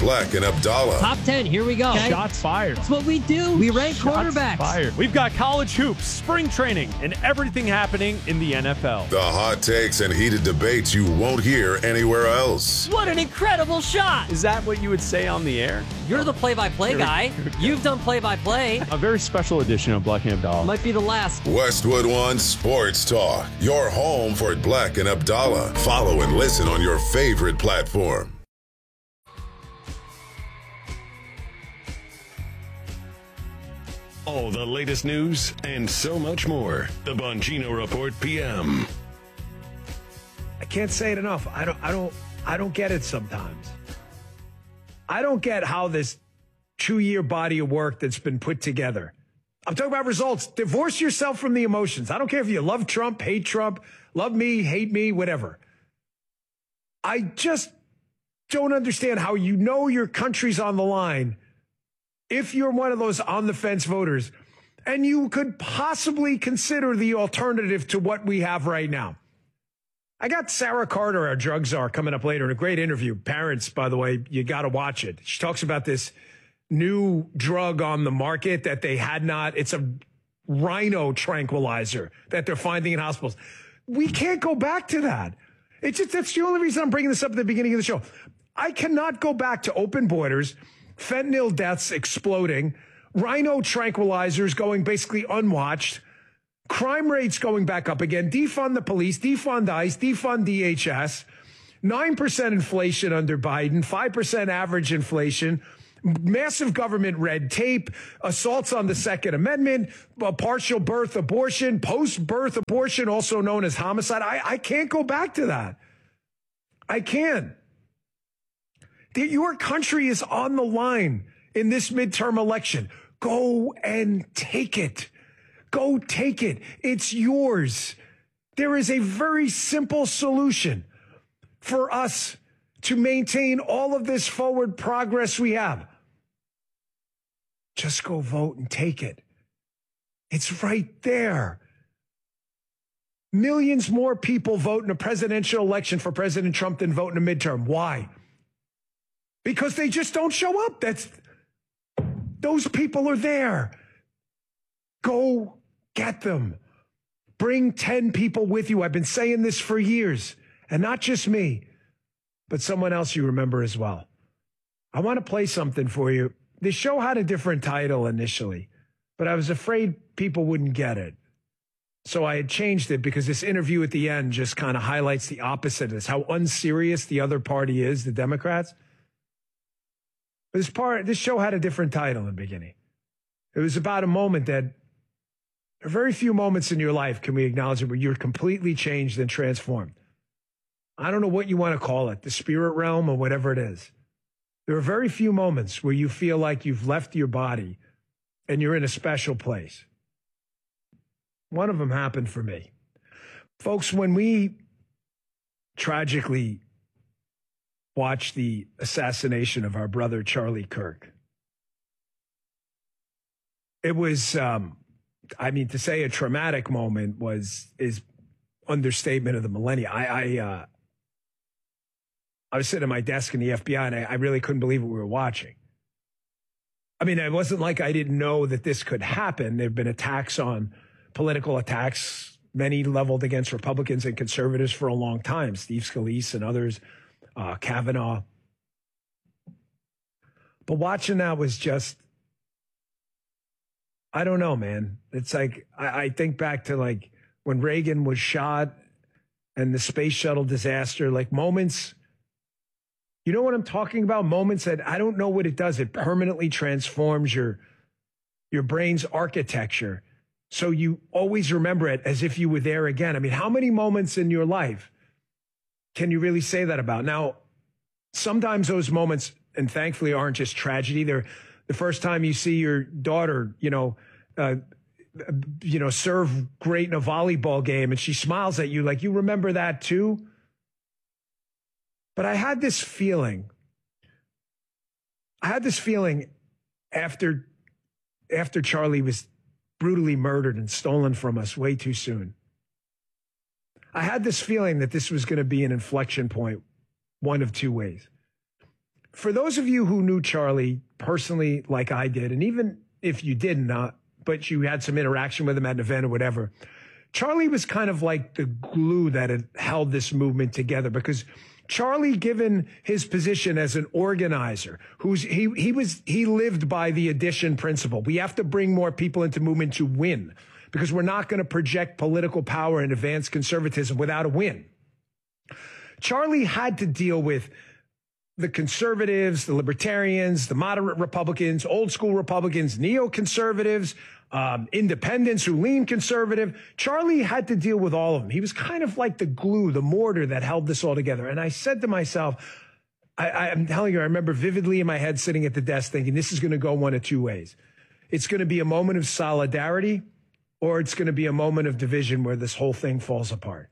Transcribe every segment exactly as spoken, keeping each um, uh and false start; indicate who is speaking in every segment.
Speaker 1: Black and Abdallah.
Speaker 2: Top ten, here we go. Okay?
Speaker 3: Shots fired.
Speaker 2: That's what we do. We rank
Speaker 3: Shots
Speaker 2: quarterbacks.
Speaker 3: fired. We've got college hoops, spring training, and everything happening in the N F L.
Speaker 1: The hot takes and heated debates you won't hear anywhere else.
Speaker 2: What an incredible shot.
Speaker 3: Is that what you would say on the air?
Speaker 2: You're the play-by-play guy. You've done play-by-play.
Speaker 3: A very special edition of Black and Abdallah.
Speaker 2: Might be the last.
Speaker 1: Westwood One Sports Talk. Your home for Black and Abdallah. Follow and listen on your favorite platform.
Speaker 4: All the latest news and so much more. The Bongino Report P M.
Speaker 5: I can't say it enough. I don't I don't I don't get it sometimes. I don't get how this two-year body of work that's been put together. I'm talking about results. Divorce yourself from the emotions. I don't care if you love Trump, hate Trump, love me, hate me, whatever. I just don't understand how you know your country's on the line if you're one of those on-the-fence voters and you could possibly consider the alternative to what we have right now. I got Sarah Carter, our drug czar, coming up later in a great interview. Parents, by the way, you got to watch it. She talks about this new drug on the market that they had not. It's a rhino tranquilizer that they're finding in hospitals. We can't go back to that. It's just, that's the only reason I'm bringing this up at the beginning of the show. I cannot go back to open borders, fentanyl deaths exploding, rhino tranquilizers going basically unwatched, crime rates going back up again, defund the police, defund ICE, defund D H S, nine percent inflation under Biden, five percent average inflation, massive government red tape, assaults on the Second Amendment, a partial birth abortion, post-birth abortion, also known as homicide. I, I can't go back to that. I can't. Your country is on the line in this midterm election. Go and take it. Go take it. It's yours. There is a very simple solution for us to maintain all of this forward progress we have. Just go vote and take it. It's right there. Millions more people vote in a presidential election for President Trump than vote in a midterm. Why? Because they just don't show up. That's those people are there. Go get them. Bring ten people with you. I've been saying this for years, and not just me, but someone else you remember as well. I want to play something for you. The show had a different title initially, but I was afraid people wouldn't get it. So I had changed it because this interview at the end just kind of highlights the opposite of this, how unserious the other party is, the Democrats. But this part, this show had a different title in the beginning. It was about a moment that there are very few moments in your life, can we acknowledge it, where you're completely changed and transformed. I don't know what you want to call it, the spirit realm or whatever it is. There are very few moments where you feel like you've left your body and you're in a special place. One of them happened for me. Folks, when we tragically watched the assassination of our brother Charlie Kirk, it was, um, I mean, to say a traumatic moment was is understatement of the millennia. I, I, uh, I was sitting at my desk in the F B I, and I, I really couldn't believe what we were watching. I mean, it wasn't like I didn't know that this could happen. There have been attacks on political attacks, many leveled against Republicans and conservatives for a long time. Steve Scalise and others, uh, Kavanaugh. But watching that was just, I don't know, man. It's like, I, I think back to like when Reagan was shot and the space shuttle disaster, like moments, you know what I'm talking about? Moments that I don't know what it does. It permanently transforms your, your brain's architecture. So you always remember it as if you were there again. I mean, how many moments in your life can you really say that about? Now, sometimes those moments, and thankfully aren't just tragedy. They're the first time you see your daughter, you know, uh, you know, serve great in a volleyball game and she smiles at you like you remember that too. But I had this feeling, I had this feeling after, after Charlie was brutally murdered and stolen from us way too soon. I had this feeling that this was going to be an inflection point, one of two ways. for those of you who knew Charlie personally, like I did, and even if you didn't, uh, but you had some interaction with him at an event or whatever, Charlie was kind of like the glue that had held this movement together, because Charlie, given his position as an organizer, who's he he was he lived by the addition principle. We have to bring more people into movement to win, because we're not going to project political power and advance conservatism without a win. Charlie had to deal with the conservatives, the libertarians, the moderate Republicans, old school Republicans, neoconservatives, um, independents who lean conservative. Charlie had to deal with all of them. He was kind of like the glue, the mortar that held this all together. And I said to myself, I, I'm telling you, I remember vividly in my head sitting at the desk thinking, this is going to go one of two ways. It's going to be a moment of solidarity, or it's going to be a moment of division where this whole thing falls apart.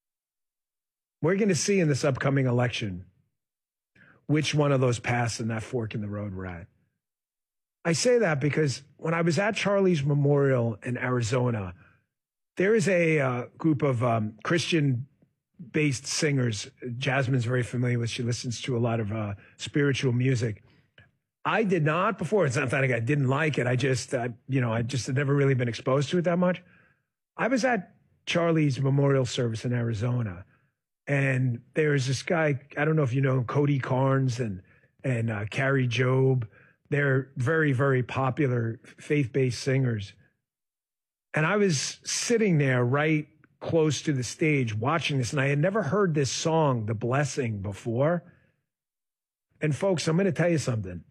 Speaker 5: We're going to see in this upcoming election which one of those paths in that fork in the road we're at. I say that because when I was at Charlie's memorial in Arizona, there is a uh, group of um, Christian-based singers. Jasmine's very familiar with. She listens to a lot of uh, spiritual music. I did not before. It's not that I didn't like it. I just, uh, you know, I just had never really been exposed to it that much. I was at Charlie's memorial service in Arizona, and there's this guy, I don't know if you know him, Cody Carnes and, and uh, Carrie Job. They're very, very popular faith-based singers. And I was sitting there right close to the stage watching this, and I had never heard this song, The Blessing, before. And folks, I'm going to tell you something.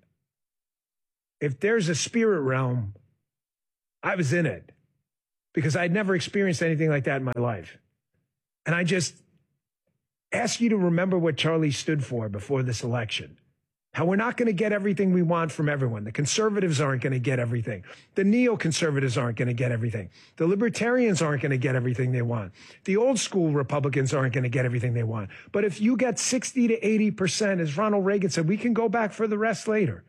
Speaker 5: If there's a spirit realm, I was in it, because I'd never experienced anything like that in my life. And I just ask you to remember what Charlie stood for before this election. How we're not going to get everything we want from everyone. The conservatives aren't going to get everything. The neoconservatives aren't going to get everything. The libertarians aren't going to get everything they want. The old school Republicans aren't going to get everything they want. But if you get sixty to eighty percent, as Ronald Reagan said, we can go back for the rest later.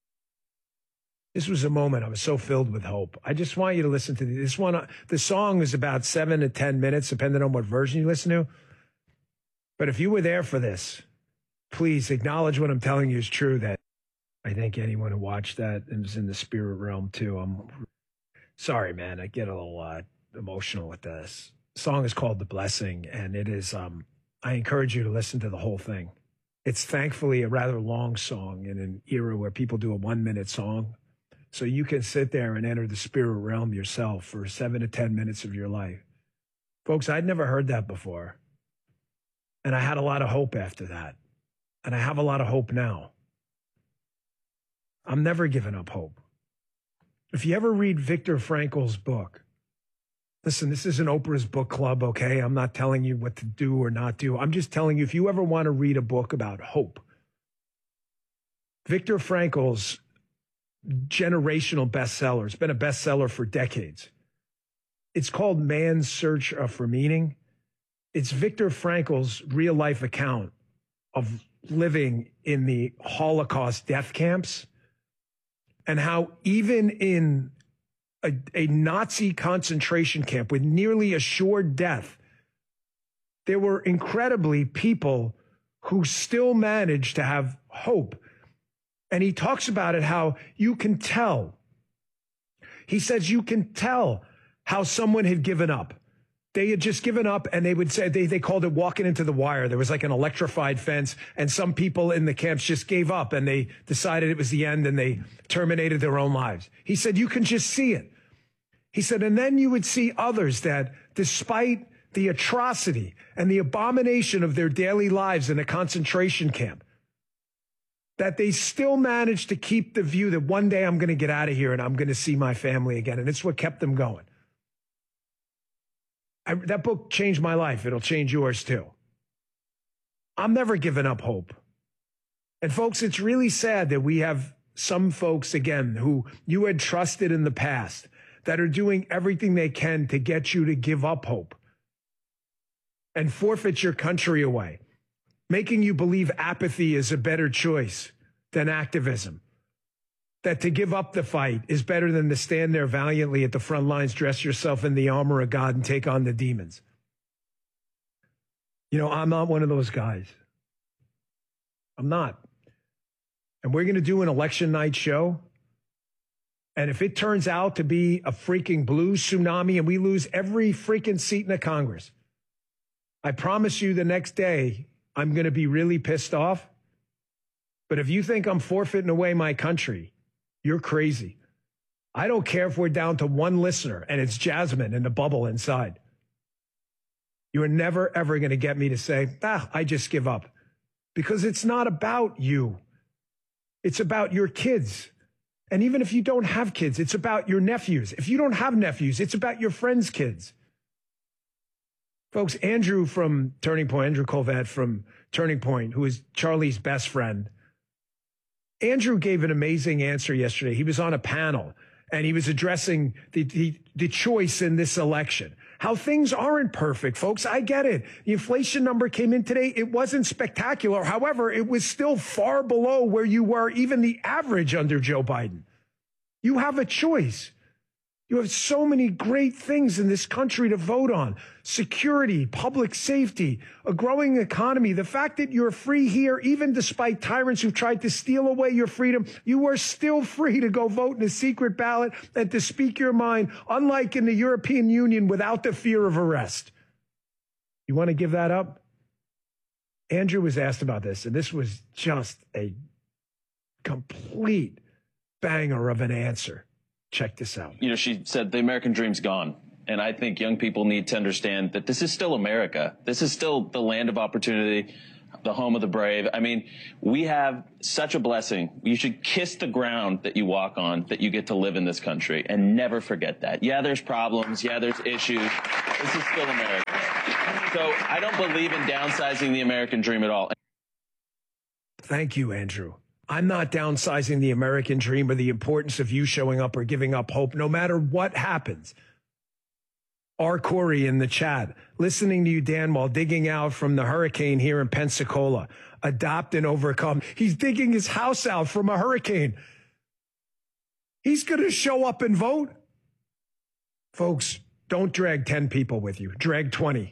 Speaker 5: This was a moment I was so filled with hope. I just want you to listen to this one. The song is about seven to ten minutes, depending on what version you listen to. But if you were there for this, please acknowledge what I'm telling you is true, that I think anyone who watched that and was in the spirit realm too. I'm sorry, man. I get a little uh, emotional with this. The song is called The Blessing, and it is, um, I encourage you to listen to the whole thing. It's thankfully a rather long song in an era where people do a one-minute song. So you can sit there and enter the spirit realm yourself for seven to ten minutes of your life. Folks, I'd never heard that before. And I had a lot of hope after that. And I have a lot of hope now. I'm never giving up hope. If you ever read Viktor Frankl's book, listen, this isn't Oprah's book club, okay? I'm not telling you what to do or not do. I'm just telling you, if you ever want to read a book about hope, Viktor Frankl's generational bestseller, it's been a bestseller for decades. It's called Man's Search for Meaning. It's Viktor Frankl's real life account of living in the Holocaust death camps, and how even in a, a Nazi concentration camp with nearly assured death, there were incredibly people who still managed to have hope. And he talks about it, how you can tell. He says you can tell how someone had given up. They had just given up, and they would say, they, they called it walking into the wire. There was like an electrified fence, and some people in the camps just gave up, and they decided it was the end, and they terminated their own lives. He said, you can just see it. He said, and then you would see others that, despite the atrocity and the abomination of their daily lives in a concentration camp, that they still managed to keep the view that one day I'm going to get out of here and I'm going to see my family again. And it's what kept them going. I, that book changed my life. It'll change yours too. I'm never giving up hope. And folks, it's really sad that we have some folks, again, who you had trusted in the past, that are doing everything they can to get you to give up hope and forfeit your country away, making you believe apathy is a better choice than activism, that to give up the fight is better than to stand there valiantly at the front lines, dress yourself in the armor of God, and take on the demons. You know, I'm not one of those guys. I'm not. and we're going to do an election night show. And if it turns out to be a freaking blue tsunami and we lose every freaking seat in the Congress, I promise you the next day I'm going to be really pissed off. But if you think I'm forfeiting away my country, you're crazy. I don't care if we're down to one listener and it's Jasmine in the bubble inside. You are never, ever going to get me to say, ah, I just give up. Because it's not about you. It's about your kids. And even if you don't have kids, it's about your nephews. If you don't have nephews, it's about your friends' kids. Folks, Andrew from Turning Point, Andrew Colvett from Turning Point, who is Charlie's best friend. Andrew gave an amazing answer yesterday. He was on a panel and he was addressing the, the, the choice in this election. How things aren't perfect, folks. I get it. The inflation number came in today. It wasn't spectacular. However, it was still far below where you were, even the average under Joe Biden. You have a choice. You have so many great things in this country to vote on. Security, public safety, a growing economy. The fact that you're free here, even despite tyrants who've tried to steal away your freedom, you are still free to go vote in a secret ballot and to speak your mind, unlike in the European Union, without the fear of arrest. You want to give that up? Andrew was asked about this, and this was just a complete banger of an answer. Check this out.
Speaker 6: You know, she said the American dream's gone. And I think young people need to understand that this is still America. This is still the land of opportunity, the home of the brave. I mean, we have such a blessing. You should kiss the ground that you walk on, that you get to live in this country, and never forget that. Yeah, there's problems. Yeah, there's issues. This is still America. So I don't believe in downsizing the American dream at all.
Speaker 5: Thank you, Andrew. I'm not downsizing the American dream or the importance of you showing up or giving up hope, no matter what happens. R. Corey in the chat, listening to you, Dan, while digging out from the hurricane here in Pensacola. Adopt and overcome. He's digging his house out from a hurricane. He's going to show up and vote. Folks, don't drag ten people with you. Drag twenty.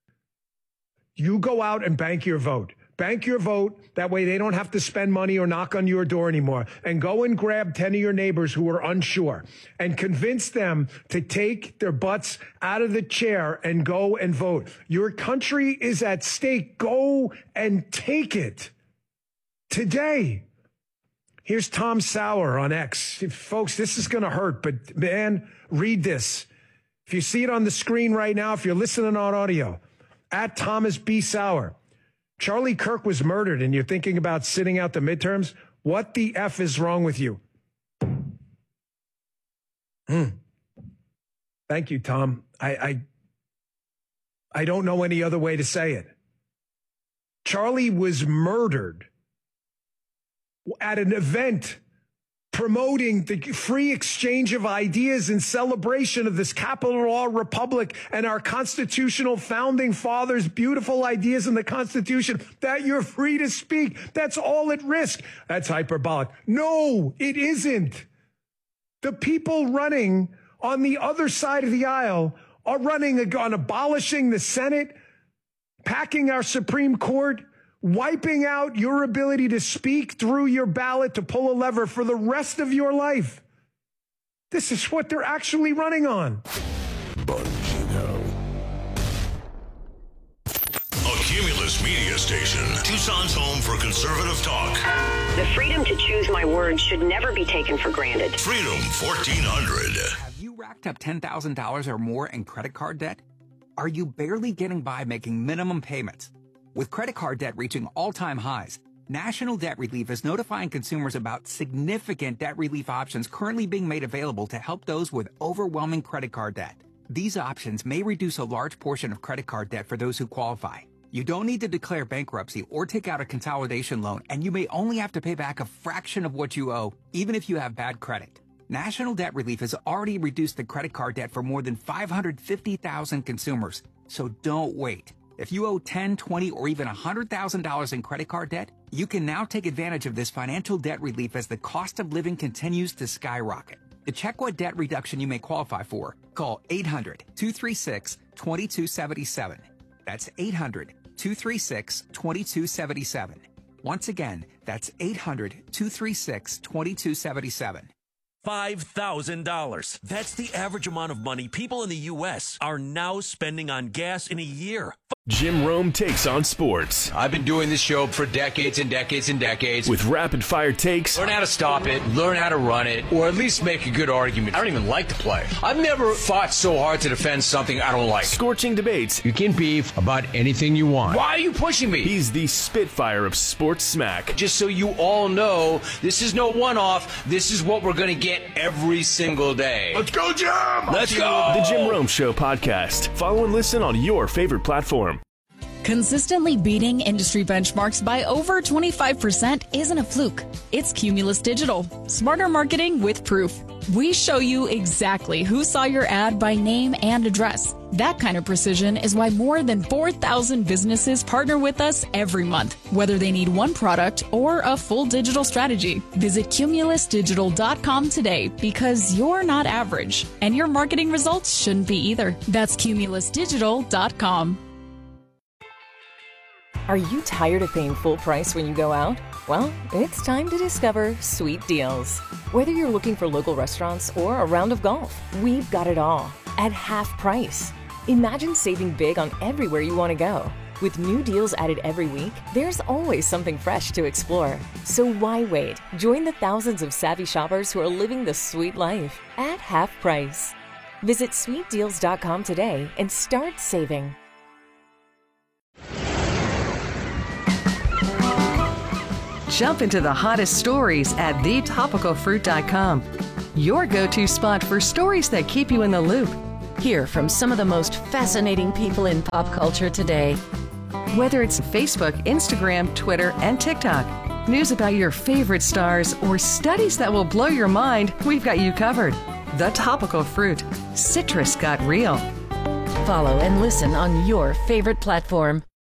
Speaker 5: You go out and bank your vote. Bank your vote. That way they don't have to spend money or knock on your door anymore. And go and grab ten of your neighbors who are unsure and convince them to take their butts out of the chair and go and vote. Your country is at stake. Go and take it today. Here's Tom Sauer on X. Folks, this is going to hurt, but man, read this. If you see it on the screen right now, if you're listening on audio, at Thomas B. Sauer. Charlie Kirk was murdered and you're thinking about sitting out the midterms? What the F is wrong with you? Hmm. Thank you, Tom. I, I, I don't know any other way to say it. Charlie was murdered at an event promoting the free exchange of ideas in celebration of this capital law republic and our constitutional founding fathers' beautiful ideas in the Constitution, that you're free to speak. That's all at risk. That's hyperbolic. No, it isn't. The people running on the other side of the aisle are running on abolishing the Senate, packing our Supreme Court, wiping out your ability to speak through your ballot to pull a lever for the rest of your life. This is what they're actually running on.
Speaker 1: Bongino.
Speaker 4: A Cumulus media station. Tucson's home for conservative talk.
Speaker 7: The freedom to choose my words should never be taken for granted.
Speaker 4: Freedom fourteen hundred.
Speaker 8: Have you racked up ten thousand dollars or more in credit card debt? Are you barely getting by making minimum payments? With credit card debt reaching all-time highs, National Debt Relief is notifying consumers about significant debt relief options currently being made available to help those with overwhelming credit card debt. These options may reduce a large portion of credit card debt for those who qualify. You don't need to declare bankruptcy or take out a consolidation loan, and you may only have to pay back a fraction of what you owe, even if you have bad credit. National Debt Relief has already reduced the credit card debt for more than five hundred fifty thousand consumers, so don't wait. If you owe ten, twenty, or even one hundred thousand dollars in credit card debt, you can now take advantage of this financial debt relief as the cost of living continues to skyrocket. To check what debt reduction you may qualify for, call eight hundred, two three six, two two seven seven. That's eight hundred, two three six, two two seven seven. Once again, that's eight hundred, two three six, two two seven seven.
Speaker 9: five thousand dollars. That's the average amount of money people in the U S are now spending on gas in a year.
Speaker 10: Jim Rome takes on sports.
Speaker 11: I've been doing this show for decades and decades and decades.
Speaker 10: With rapid-fire takes.
Speaker 11: Learn how to stop it, learn how to run it, or at least make a good argument. I don't even like to play. I've never fought so hard to defend something I don't like.
Speaker 10: Scorching debates.
Speaker 11: You can beef about anything you want. Why are you pushing me?
Speaker 10: He's the Spitfire of sports smack.
Speaker 11: Just so you all know, this is no one-off. This is what we're going to get every single day.
Speaker 4: Let's go, Jim!
Speaker 11: Let's go!
Speaker 10: The Jim Rome Show podcast. Follow and listen on your favorite platform.
Speaker 12: Consistently beating industry benchmarks by over twenty-five percent isn't a fluke. It's Cumulus Digital. Smarter marketing with proof. We show you exactly who saw your ad by name and address. That kind of precision is why more than four thousand businesses partner with us every month, whether they need one product or a full digital strategy. Visit cumulus digital dot com today because you're not average, and your marketing results shouldn't be either. That's cumulus digital dot com.
Speaker 13: Are you tired of paying full price when you go out? Well, it's time to discover Sweet Deals. Whether you're looking for local restaurants or a round of golf, we've got it all at half price. Imagine saving big on everywhere you want to go. With new deals added every week, there's always something fresh to explore. So why wait? Join the thousands of savvy shoppers who are living the sweet life at half price. Visit sweet deals dot com today and start saving.
Speaker 14: Jump into the hottest stories at the topical fruit dot com. Your go-to spot for stories that keep you in the loop. Hear from some of the most fascinating people in pop culture today. Whether it's Facebook, Instagram, Twitter, and TikTok, news about your favorite stars, or studies that will blow your mind, we've got you covered. The Topical Fruit. Citrus got real.
Speaker 13: Follow and listen on your favorite platform.